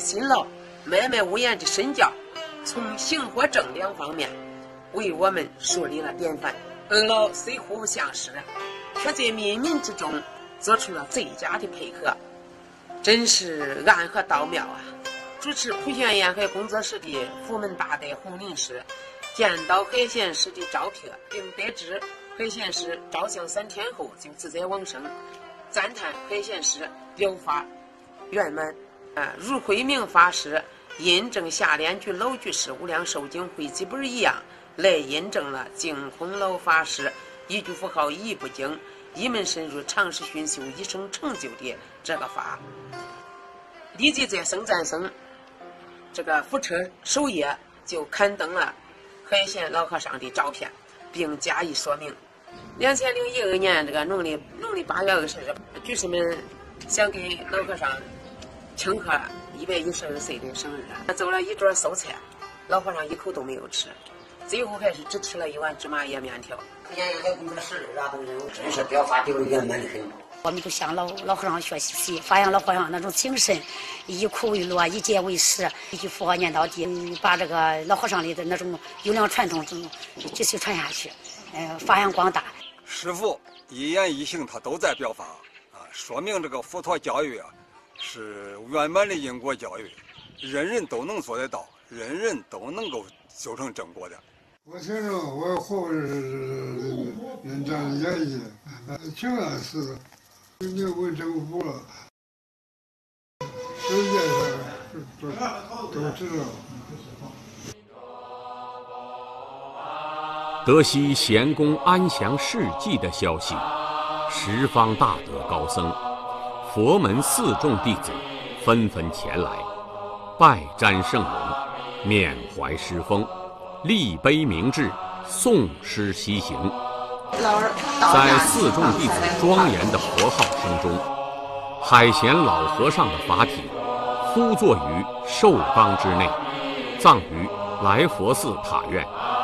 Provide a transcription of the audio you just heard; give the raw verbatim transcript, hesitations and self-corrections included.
辛劳、默默无言的身教，从行和正两方面为我们树立了典范。恩老虽互不相识，却在冥冥之中做出了最佳的配合，真是暗合道妙啊！主持普贤沿海工作室的福门大德洪林师见到海贤师的照片，并得知海贤师照相三天后就自在往生，赞叹海贤师表法圆满。啊，如慧明法师印证下联句老居士无量寿经汇集本一样，来印证了净空老法师一句符号一部经，一门深入，长时熏修，一生成就的这个法。立即在僧赞僧这个福车首页就刊登了海贤老和尚的照片，并加以说明。两千零一二年这个农历农历八月二十日，居士们想给老和尚庆贺一百一十二岁的生日，做了一桌素菜，老和尚一口都没有吃，最后还是只吃了一碗芝麻叶面条。 沿海工作室的人真是表法丢圆满的很。 我们都向老老和尚学习，发扬老和尚那种精神，以苦为乐，以戒为师，一句佛号念到底，把这个老和尚里的那种优良传统继续传下去，呃，发扬光大。 师父一言一行他都在表法啊，说明这个佛陀教育啊是圆满的因果教育，人人都能做得到，人人都能够修成正果的。 我听着我后是人这样演绎，挺安实的，没有问政府了，世界上都都知道。 得悉贤公安详事迹的消息，十方大德高僧、佛门四众弟子纷纷前来，拜瞻圣容，缅怀师风，立碑铭志，诵诗西行。在四众弟子庄严的佛号声中，海贤老和尚的法体呼坐于寿冈之内，葬于来佛寺塔院。